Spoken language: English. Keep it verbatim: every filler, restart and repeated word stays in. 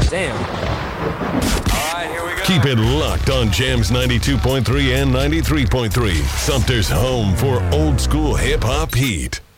Damn. All right, here we go. Keep it locked on Jams ninety-two point three and ninety-three point three. Sumter's home for old school hip hop heat.